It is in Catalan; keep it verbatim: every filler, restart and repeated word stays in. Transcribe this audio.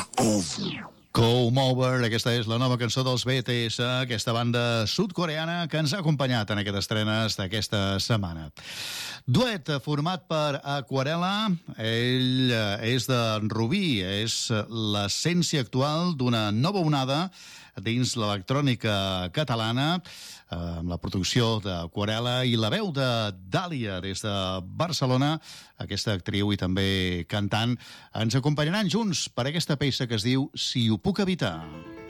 Come Over, aquesta és la nova cançó dels B T S, aquesta banda sud-coreana que ens ha acompanyat en aquestes estrenes d'aquesta setmana. Duet format per Aquarela, ell és de Rubí, és l'essència actual d'una nova onada dins l'electrònica catalana, amb la producció d'Aquarela i la veu de Dàlia des de Barcelona. Aquesta actriu i també cantant ens acompanyaran junts per aquesta peça que es diu Si ho puc evitar.